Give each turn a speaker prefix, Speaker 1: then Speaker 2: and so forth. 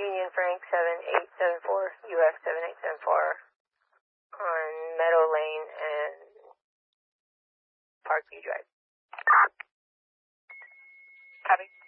Speaker 1: Union Frank 7874, UF 7874 on Meadow Lane and Parkview Drive.
Speaker 2: Copy.